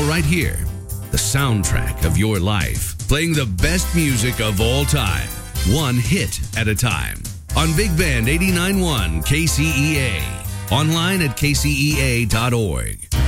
right here. The soundtrack of your life, playing the best music of all time, one hit at a time. On Big Band 89.1 KCEA. Online at kcea.org.